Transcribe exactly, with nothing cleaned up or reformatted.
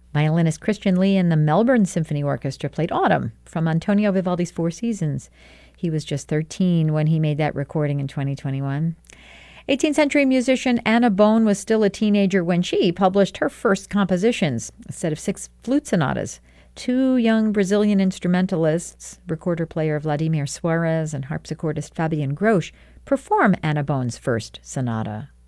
Violinist Christian Lee and the Melbourne Symphony Orchestra played Autumn from Antonio Vivaldi's Four Seasons. He was just thirteen when he made that recording in twenty twenty-one. eighteenth century musician Anna Bone was still a teenager when she published her first compositions, a set of six flute sonatas. Two young Brazilian instrumentalists, recorder-player Vladimir Suarez and harpsichordist Fabian Grosch, perform Anna Bone's first sonata.